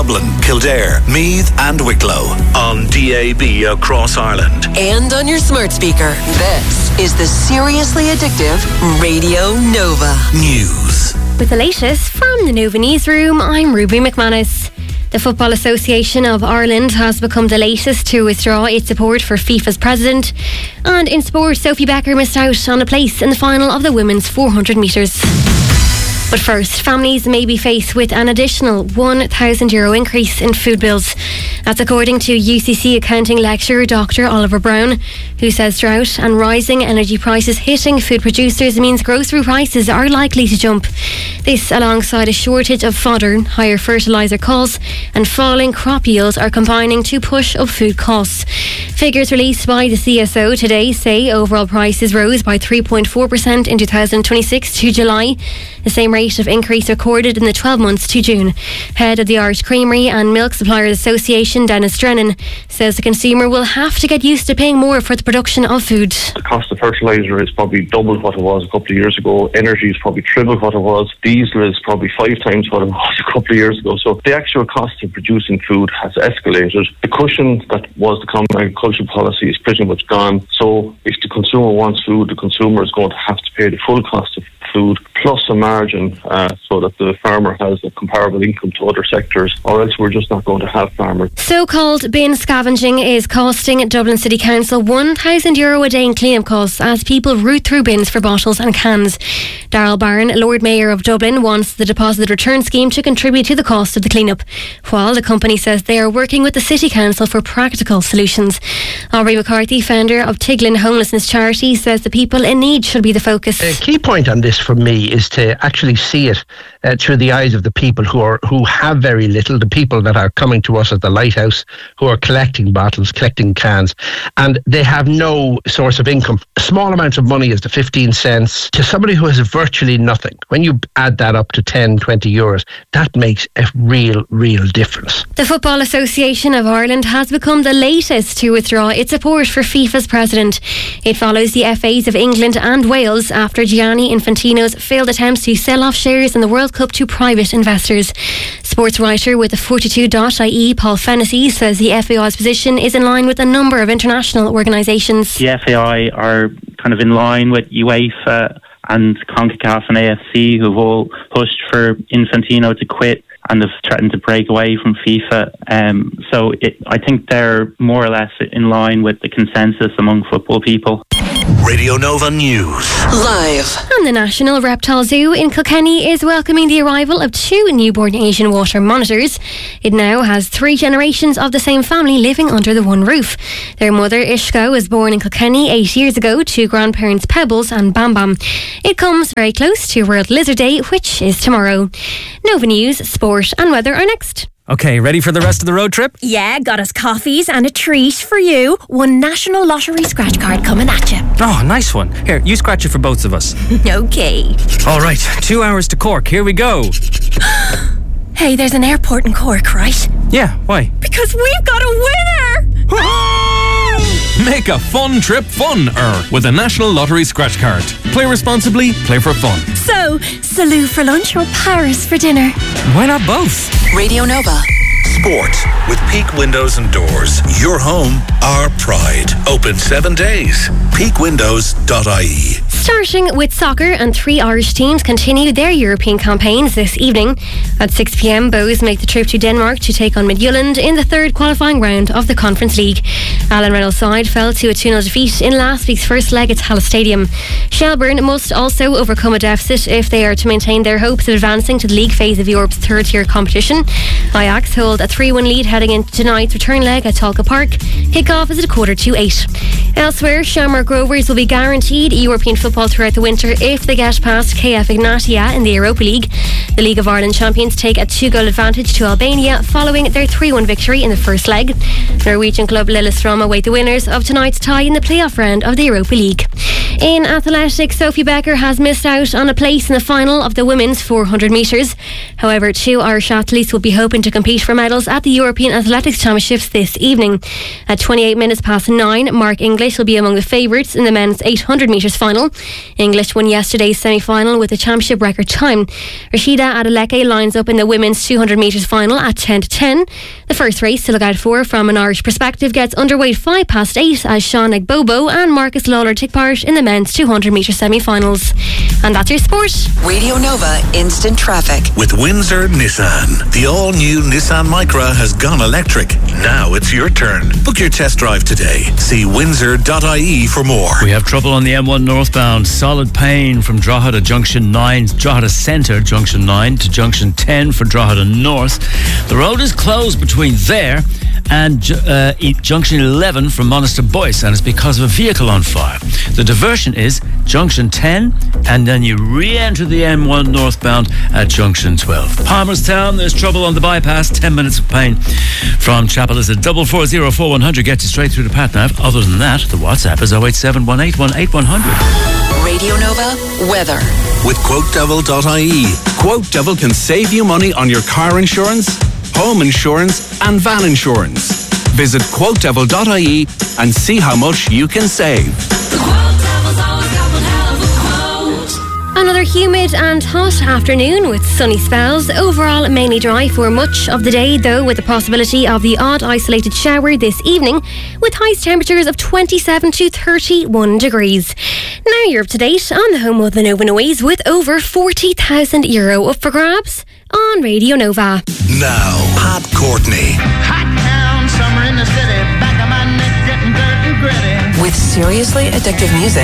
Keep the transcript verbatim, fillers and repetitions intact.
Dublin, Kildare, Meath and Wicklow. On D A B across Ireland. And on your smart speaker. This is the Seriously Addictive Radio Nova News. With the latest from the Nova Newsroom, I'm Ruby McManus. The Football Association of Ireland has become the latest to withdraw its support for FIFA's president. And in sport, Sophie Becker missed out on a place in the final of the women's four hundred metres. But first, families may be faced with an additional one thousand euro increase in food bills. That's according to U C C accounting lecturer Doctor Oliver Brown, who says drought and rising energy prices hitting food producers means grocery prices are likely to jump. This, alongside a shortage of fodder, higher fertiliser costs and falling crop yields, are combining to push up food costs. Figures released by the C S O today say overall prices rose by three point four percent in two thousand twenty-six to July, the same rate of increase recorded in the twelve months to June. Head of the Irish Creamery and Milk Suppliers Association, Dennis Drennan, says the consumer will have to get used to paying more for the production of food. The cost of fertiliser is probably double what it was a couple of years ago. Energy is probably triple what it was. Diesel is probably five times what it was a couple of years ago. So the actual cost of producing food has escalated. The cushion that was the common agricultural policy is pretty much gone. So if the consumer wants food, the consumer is going to have to pay the full cost of food plus a margin uh, so that the farmer has a comparable income to other sectors, or else we're just not going to have farmers. So-called bin scavenging is costing Dublin City Council one thousand euro a day in clean-up costs as people root through bins for bottles and cans. Darrell Barron, Lord Mayor of Dublin, wants the deposit return scheme to contribute to the cost of the clean-up, while the company says they are working with the City Council for practical solutions. Aubrey McCarthy, founder of Tiglin Homelessness Charity, says the people in need should be the focus. A key point on this for me is to actually see it uh, through the eyes of the people who are who have very little, the people that are coming to us at the Lighthouse, who are collecting bottles, collecting cans, and they have no source of income. Small amounts of money is the fifteen cents to somebody who has virtually nothing. When you add that up to ten, twenty euros, that makes a real, real difference. The Football Association of Ireland has become the latest to withdraw its support for FIFA's president. It follows the F As of England and Wales after Gianni Infantino's failed attempts to sell off shares in the World Cup to private investors. Sports writer with the forty-two dot I E, Paul Fennessy, says the F A I's position is in line with a number of international organisations. The F A I are kind of in line with UEFA and CONCACAF and A F C, who've all pushed for Infantino to quit and have threatened to break away from FIFA. Um, so it, I think they're more or less in line with the consensus among football people. Radio Nova News. Live. And the National Reptile Zoo in Kilkenny is welcoming the arrival of two newborn Asian water monitors. It now has three generations of the same family living under the one roof. Their mother, Ishka, was born in Kilkenny eight years ago to grandparents Pebbles and Bam Bam. It comes very close to World Lizard Day, which is tomorrow. Nova News, sport and weather are next. Okay, ready for the rest of the road trip? Yeah, got us coffees and a treat for you. One National Lottery scratch card coming at you. Oh, nice one. Here, you scratch it for both of us. Okay. All right, two hours to Cork. Here we go. Hey, there's an airport in Cork, right? Yeah, why? Because we've got a winner! Make a fun trip fun-er with a National Lottery scratch card. Play responsibly, play for fun. So, Salou for lunch or Paris for dinner? Why not both? Radio Nova. Sport with Peak Windows and Doors. Your home, our pride. Open seven days. peak windows dot I E. Starting with soccer, and three Irish teams continue their European campaigns this evening. At six p.m, Bohs make the trip to Denmark to take on Midtjylland in the third qualifying round of the Conference League. Alan Reynolds' side fell to a two nil defeat in last week's first leg at Tallaght Stadium. Shelbourne must also overcome a deficit if they are to maintain their hopes of advancing to the league phase of Europe's third-tier competition. Ajax hold a three one lead heading into tonight's return leg at Talca Park. Kick-off is at a quarter to eight. Elsewhere, Shamrock Rovers will be guaranteed European football throughout the winter if they get past K F Ignatia in the Europa League. The League of Ireland champions take a two-goal advantage to Albania following their three one victory in the first leg. Norwegian club Lillestrøm await the winners of tonight's tie in the playoff round of the Europa League. In athletics, Sophie Becker has missed out on a place in the final of the women's four hundred metres. However, two Irish athletes will be hoping to compete for medals semi-finals at the European Athletics Championships this evening. At twenty-eight minutes past nine, Mark English will be among the favourites in the men's eight hundred metres final. English won yesterday's semi-final with a championship record time. Rashida Adeleke lines up in the women's two hundred metres final at ten to ten. The first race to look out for from an Irish perspective gets underway at five past eight as Sean Egbobo and Marcus Lawler take part in the men's two hundred metre semi-finals. And that's your sport. Radio Nova Instant Traffic. With Windsor Nissan. The all-new Nissan Micra has gone electric. Now it's your turn. Book your test drive today. See windsor dot I E for more. We have trouble on the M one northbound. Solid pain from Drogheda Junction nine, Drogheda Centre Junction nine to Junction ten for Drogheda North. The road is closed between there and uh, Junction eleven from Monaster Boyce, and it's because of a vehicle on fire. The diversion is Junction ten, and then you re-enter the M one northbound at Junction twelve. Palmerstown, there's trouble on the bypass. ten minutes of pain from Chapel is at double four zero four one hundred. Gets you straight through to Patnav. Other than that, the WhatsApp is oh eight seven one eight one eight one hundred. Radio Nova weather. With quote devil dot I E. Quote Devil can save you money on your car insurance, home insurance and van insurance. Visit quote devil dot I E and see how much you can save. Another humid and hot afternoon with sunny spells. Overall mainly dry for much of the day, though with the possibility of the odd isolated shower this evening, with highest temperatures of twenty-seven to thirty-one degrees. Now you're up to date on the home of the Nova Noise with over forty thousand euro up for grabs on Radio Nova. Now, Pat Courtney. Hot town, summer in the city, back of my neck getting dirt and gritty. With seriously addictive music.